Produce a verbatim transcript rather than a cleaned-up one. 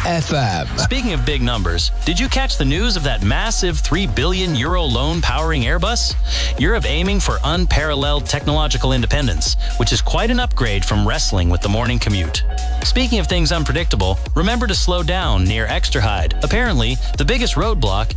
F M. Speaking of big numbers, did you catch the news of that massive three billion euro loan powering Airbus? Europe aiming for unparalleled technological independence, which is quite an upgrade from wrestling with the morning commute. Speaking of things unpredictable, remember to slow down near Exterhyde. Apparently, the biggest roadblock